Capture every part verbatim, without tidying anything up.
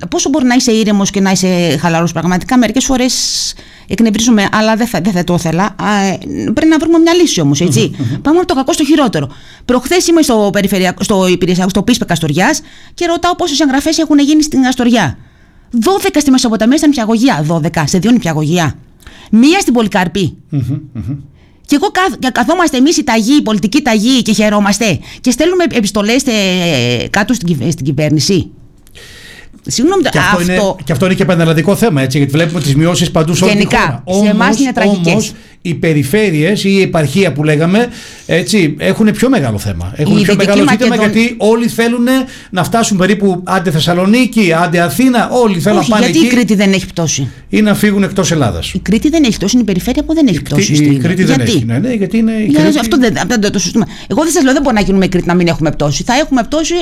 πόσο μπορεί να είσαι ήρεμος και να είσαι χαλαρός? Πραγματικά μερικές φορές εκνευρίζομαι, αλλά δεν θα, δεν θα το ήθελα. Πρέπει να βρούμε μια λύση όμως, έτσι. Mm-hmm. Πάμε από το κακό στο χειρότερο. Προχθές είμαι στο, στο, υπηρεσιακό, στο ΠΙΣΠΕ Καστοριάς και ρωτάω πόσες εγγραφές έχουν γίνει στην Καστοριά. δώδεκα στη Μεσοποταμία στα νηπιαγωγεία. δώδεκα σε δύο νηπιαγωγεία. Μία στην Πολυκαρπή. Mm-hmm, mm-hmm. Και εγώ καθ, καθόμαστε εμείς οι ταγοί, οι πολιτικοί ταγοί και χαιρόμαστε και στέλνουμε επιστολές ε, κάτω στην, στην κυβέρνηση. Συγγνώμη, και, αυτό αυτό... Είναι, και αυτό είναι και πανελλαδικό θέμα, έτσι, γιατί βλέπουμε τις μειώσεις παντού σε όλη τη χώρα. Σε εμάς είναι τραγικές. Όμως οι περιφέρειες ή η επαρχία που λέγαμε, έτσι, έχουν πιο μεγάλο θέμα. Έχουν η πιο μεγάλο ζήτημα Μακεδον... γιατί όλοι θέλουν να φτάσουν περίπου άντε Θεσσαλονίκη, άντε Αθήνα, όλοι θέλουν Όχι, να πάνε γιατί εκεί. Γιατί η Κρήτη δεν έχει πτώση? Ή να φύγουν εκτός Ελλάδας. Η Κρήτη δεν έχει πτώση, είναι η περιφέρεια που δεν έχει πτώση. Η, στην... η Κρήτη δεν γιατί? έχει. Ναι, ναι, γιατί είναι η Για, Κρήτη... Αυτό δεν, δεν, δεν το συζητούμε. Εγώ δεν σας λέω, δεν μπορεί να γίνουμε Κρήτη να μην έχουμε πτώση. Θα έχουμε πτώση.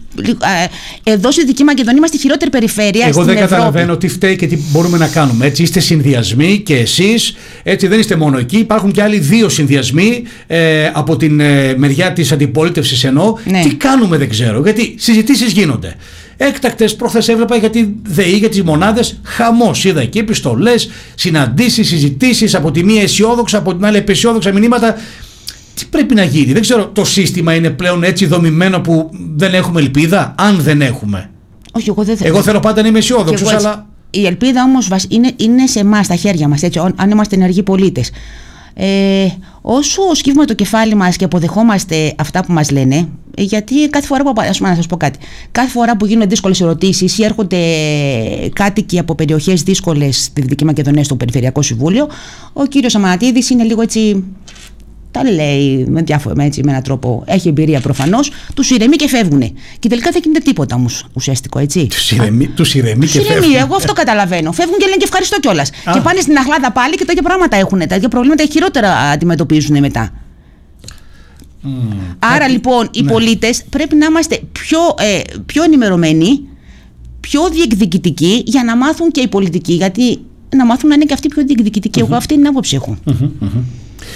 Εδώ στη Δυτική Μακεδονία είμαστε η χειρότερη περιφέρεια. Εγώ δεν Ευρώπη. Καταλαβαίνω τι φταίει και τι μπορούμε να κάνουμε. Έτσι, είστε συνδυασμοί και εσείς. Έτσι, δεν είστε μόνο εκεί. Υπάρχουν και άλλοι δύο συνδυασμοί ε, από την ε, μεριά της αντιπολίτευσης ενώ. Ναι. Τι κάνουμε δεν ξέρω. Γιατί συζητήσεις γίνονται. Έκτακτες, προχθές έβλεπα για τη ΔΕΗ, για τις μονάδες. Χαμός. Είδα εκεί επιστολές, συναντήσεις, συζητήσεις. Από τη μία αισιόδοξα, από την άλλη απεσιόδοξα μηνύματα. Τι πρέπει να γίνει? Δεν ξέρω. Το σύστημα είναι πλέον έτσι δομημένο που δεν έχουμε ελπίδα, αν δεν έχουμε. Όχι, εγώ δεν θέλω. Εγώ θέλω πάντα να είμαι αισιόδοξος, αλλά. Η ελπίδα όμως είναι, είναι σε εμάς, στα χέρια μας, έτσι, αν είμαστε ενεργοί πολίτες. Ε, όσο σκύβουμε το κεφάλι μας και αποδεχόμαστε αυτά που μας λένε, γιατί κάθε φορά που, ας πούμε, να σας πω κάτι, κάθε φορά που γίνονται δύσκολες ερωτήσεις ή έρχονται κάτοικοι από περιοχές δύσκολες στη Δυτική Μακεδονία στο Περιφερειακό Συμβούλιο, ο κύριος Αμανατίδης είναι λίγο έτσι. Τα λέει με, διάφορα, έτσι, με έναν τρόπο, έχει εμπειρία προφανώς, τους ηρεμεί και φεύγουν. Και τελικά δεν γίνεται τίποτα όμως ουσιαστικό, έτσι. Τους ηρεμεί και φεύγουν. Εγώ αυτό καταλαβαίνω. Φεύγουν και λένε και ευχαριστώ κιόλας. Και πάνε στην Αχλάδα πάλι και τα ίδια πράγματα έχουν. Τα ίδια προβλήματα χειρότερα αντιμετωπίζουν μετά. Mm. Άρα λοιπόν οι ναι. πολίτες πρέπει να είμαστε πιο, ε, πιο ενημερωμένοι, πιο διεκδικητικοί για να μάθουν και οι πολιτικοί. Γιατί να μάθουν να είναι και αυτοί πιο διεκδικητικοί. Mm-hmm. Εγώ αυτή είναι την άποψη έχω. Mm-hmm, mm-hmm.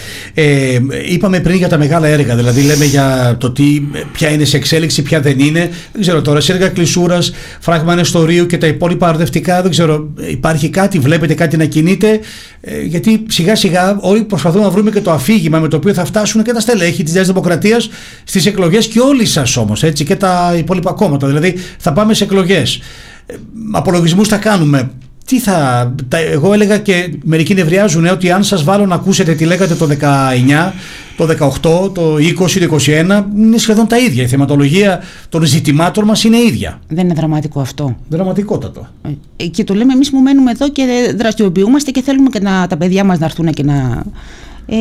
Ε, είπαμε πριν για τα μεγάλα έργα, δηλαδή λέμε για το τι, ποια είναι σε εξέλιξη, ποια δεν είναι. Δεν ξέρω τώρα, σε έργα κλεισούρας, φράγμα ανεστορίου και τα υπόλοιπα αρδευτικά, δεν ξέρω, υπάρχει κάτι, βλέπετε κάτι να κινείται? Ε, γιατί σιγά σιγά όλοι προσπαθούμε να βρούμε και το αφήγημα με το οποίο θα φτάσουν και τα στελέχη της Νέας Δημοκρατίας στις εκλογές και όλοι σας όμως, έτσι, και τα υπόλοιπα κόμματα. Δηλαδή θα πάμε σε εκλογές. Ε, απολογισμούς θα κάνουμε. Τι θα, τα, εγώ έλεγα και μερικοί νευριάζουν ε, ότι αν σας βάλω να ακούσετε τι λέγατε το δεκαεννιά, το δεκαοκτώ, το είκοσι, το είκοσι ένα, είναι σχεδόν τα ίδια. Η θεματολογία των ζητημάτων μας είναι ίδια. Δεν είναι δραματικό αυτό? Δραματικότατο. Ε, και το λέμε εμείς που μένουμε εδώ και δραστηριοποιούμαστε και θέλουμε και να, τα παιδιά μας να έρθουν και να... Ε,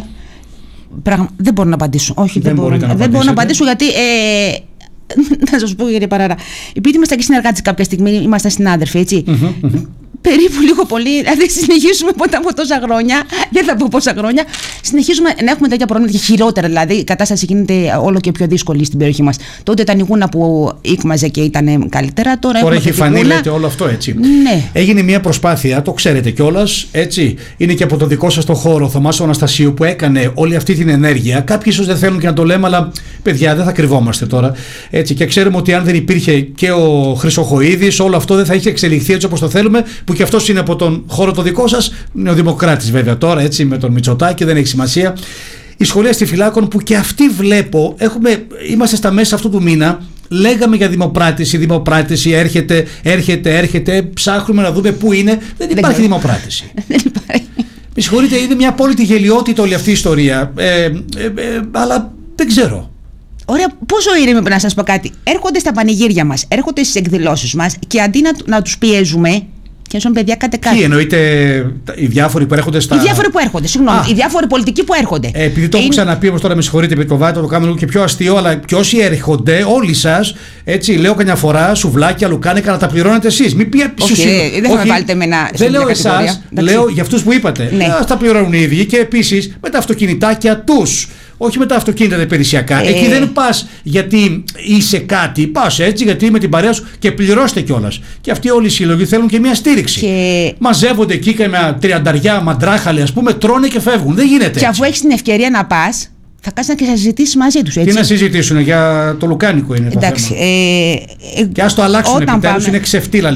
πραγμα, δεν μπορώ να απαντήσω. Όχι, δεν, δεν, μπορώ, να, δεν μπορώ να απαντήσω γιατί... Ε, να σας πω γιατί παράρα. Επειδή ήμασταν και συνεργάτες κάποια στιγμή, ήμασταν συνάδελφοι, έτσι. Mm-hmm, mm-hmm. Περίπου λίγο πολύ, δηλαδή συνεχίζουμε ποτέ από τόσα χρόνια, δεν θα πω πόσα χρόνια, συνεχίζουμε να έχουμε τέτοια προβλήματα και χειρότερα. Δηλαδή η κατάσταση γίνεται όλο και πιο δύσκολη στην περιοχή μας. Τότε ήταν η Γούνα που ήκμαζε και ήταν καλύτερα. Τώρα, τώρα έχει φανεί, λέτε, όλο αυτό, έτσι. Ναι. Έγινε μια προσπάθεια, το ξέρετε κιόλας, έτσι. Είναι και από το δικό σας το χώρο, ο Θωμάς Αναστασίου, που έκανε όλη αυτή την ενέργεια. Κάποιοι ίσως δεν θέλουν και να το λέμε, αλλά παιδιά, δεν θα κρυβόμαστε τώρα. Έτσι. Και ξέρουμε ότι αν δεν υπήρχε και ο Χρυσοχοΐδης, όλο αυτό δεν θα είχε εξελιχθεί έτσι όπως το θέλουμε. Που και αυτός είναι από τον χώρο το δικό σας, είναι ο Δημοκράτης βέβαια τώρα, έτσι, με τον Μητσοτάκη, δεν έχει σημασία. Η σχολεία στη Φυλάκων που και αυτή βλέπω, έχουμε, είμαστε στα μέσα αυτού του μήνα, λέγαμε για δημοπράτηση, δημοπράτηση, έρχεται, έρχεται, έρχεται, ψάχνουμε να δούμε πού είναι, δεν υπάρχει δημοπράτηση. Δεν υπάρχει. Με συγχωρείτε, είναι μια απόλυτη γελιότητα όλη αυτή η ιστορία, ε, ε, ε, αλλά δεν ξέρω. Ωραία, πόσο ήρεμοι, να σας πω κάτι. Έρχονται στα πανηγύρια μας, έρχονται στις εκδηλώσεις μας και αντί να, να τους πιέζουμε. Και έσον παιδιά κάτε κάτι. Τι εννοείται, οι διάφοροι που έρχονται στα. Οι διάφοροι που έρχονται, συγγνώμη. Α. Οι διάφοροι πολιτικοί που έρχονται. Ε, επειδή το έχω είναι... ξαναπεί όμως τώρα, με συγχωρείτε, επειδή το βάζετε, το κάνουμε λίγο και πιο αστείο, αλλά και όσοι έρχονται, όλοι σας, έτσι, λέω καμιά φορά, σουβλάκια, λουκάνικα, να τα πληρώνετε εσείς. Μην πει. Όχι, ε, δεν θα με βάλετε με ένα. Δεν λέω εσάς, λέω για αυτούς που είπατε. Ναι. Ας τα πληρώνουν οι ίδιοι και επίσης με τα αυτοκινητάκια τους. Όχι με τα αυτοκίνητα τα υπηρεσιακά. Ε... Εκεί δεν πας γιατί είσαι κάτι. Πας έτσι γιατί με την παρέα σου και πληρώστε κιόλας. Και αυτοί όλοι οι σύλλογοι θέλουν και μια στήριξη. Και... μαζεύονται εκεί και με τριανταριά μαντράχαλοι, ας πούμε, τρώνε και φεύγουν. Δεν γίνεται. Και αφού έχεις την ευκαιρία να πας, θα κάτσεις και θα συζητήσεις μαζί τους. Έτσι. Τι να συζητήσουν, για το λουκάνικο είναι. Εντάξει. Το θέμα. Ε, ε, και ας το αλλάξουν επιτέλους, είναι ξεφτύλα.